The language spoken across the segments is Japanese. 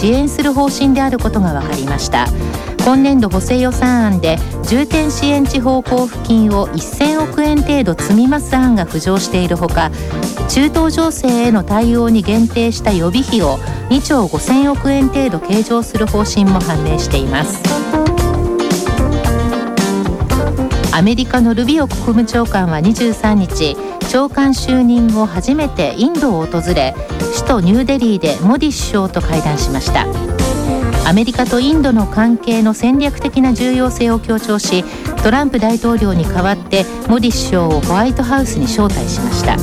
支援する方針であることが分かりました。今年度補正予算案で重点支援地方交付金を1000億円程度積み増す案が浮上しているほか、中東情勢への対応に限定した予備費を2兆5000億円程度計上する方針も判明しています。アメリカのルビオ国務長官は23日、長官就任後初めてインドを訪れ、首都ニューデリーでモディ首相と会談しました。アメリカとインドの関係の戦略的な重要性を強調し、トランプ大統領に代わってモディ首相をホワイトハウスに招待しました。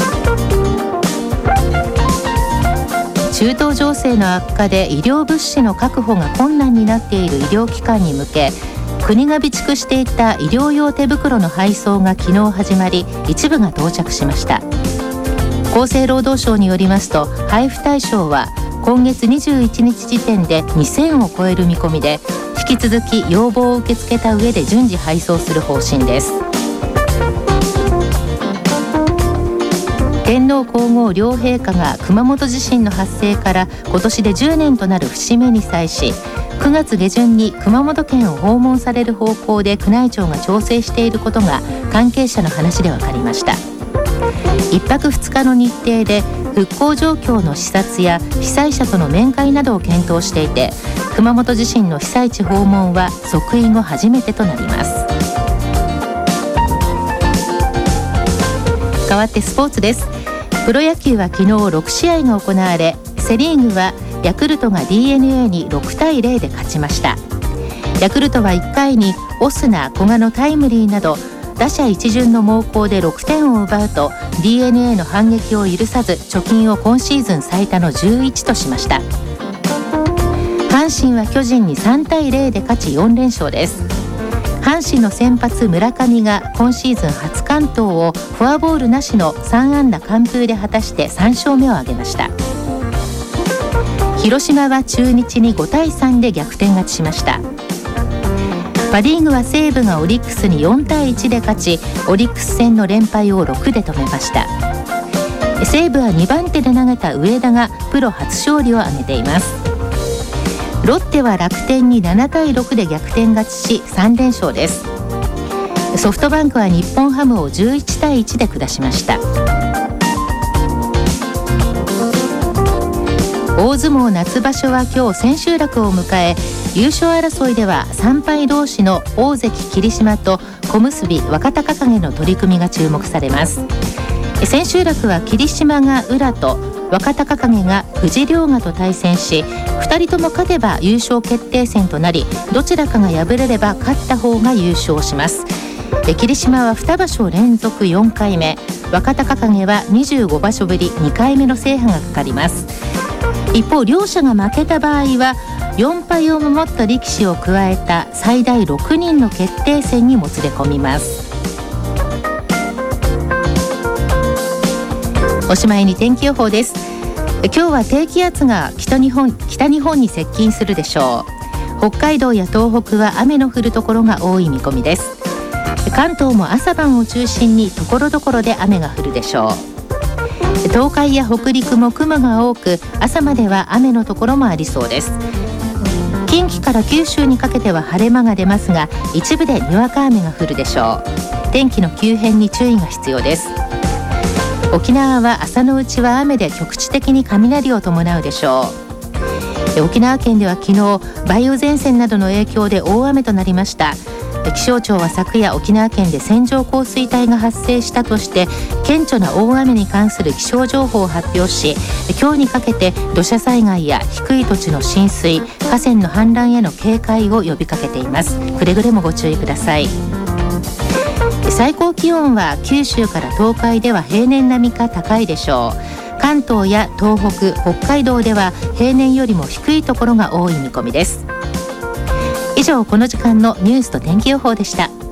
中東情勢の悪化で医療物資の確保が困難になっている医療機関に向け、国が備蓄していた医療用手袋の配送が昨日始まり、一部が到着しました。厚生労働省によりますと、配布対象は今月21日時点で2000を超える見込みで、引き続き要望を受け付けた上で順次配送する方針です。天皇皇后両陛下が熊本地震の発生から今年で10年となる節目に際し、9月下旬に熊本県を訪問される方向で宮内庁が調整していることが関係者の話で分かりました。1泊2日の日程で復興状況の視察や被災者との面会などを検討していて、熊本地震の被災地訪問は即位後初めてとなります。代わってスポーツです。プロ野球は昨日6試合が行われ、セリーグはヤクルトが DNA に6対0で勝ちました。ヤクルトは1回にオスナ、古賀のタイムリーなど打者一巡の猛攻で6点を奪うと、 DNA の反撃を許さず貯金を今シーズン最多の11としました。阪神は巨人に3対0で勝ち4連勝です。阪神の先発村上が今シーズン初完投をフォアボールなしの3安打完封で果たして3勝目を挙げました。広島は中日に5対3で逆転勝ちしました。パ・リーグは西武がオリックスに4対1で勝ち、オリックス戦の連敗を6で止めました。西武は2番手で投げた上田がプロ初勝利を挙げています。ロッテは楽天に7対6で逆転勝ちし3連勝です。ソフトバンクは日本ハムを11対1で下しました。大相撲夏場所は今日千秋楽を迎え、優勝争いでは3敗同士の大関霧島と小結若隆景の取り組みが注目されます。千秋楽は霧島が宇良と若隆景が藤良賀と対戦し、2人とも勝てば優勝決定戦となり、どちらかが敗れれば勝った方が優勝します。霧島は2場所連続4回目、若隆景は25場所ぶり2回目の制覇がかかります。一方、両者が負けた場合は4敗を守った力士を加えた最大6人の決定戦にもつれ込みます。おしまいに天気予報です。今日は低気圧が北日本に接近するでしょう。北海道や東北は雨の降るところが多い見込みです。関東も朝晩を中心に所々で雨が降るでしょう。東海や北陸も雲が多く、朝までは雨のところもありそうです。近畿から九州にかけては晴れ間が出ますが、一部でにわか雨が降るでしょう。天気の急変に注意が必要です。沖縄は朝のうちは雨で局地的に雷を伴うでしょう。沖縄県では昨日梅雨前線などの影響で大雨となりました。気象庁は昨夜、沖縄県で線状降水帯が発生したとして顕著な大雨に関する気象情報を発表し、今日にかけて土砂災害や低い土地の浸水、河川の氾濫への警戒を呼びかけています。くれぐれもご注意ください。最高気温は九州から東海では平年並みか高いでしょう。関東や東北、北海道では平年よりも低いところが多い見込みです。以上、この時間のニュースと天気予報でした。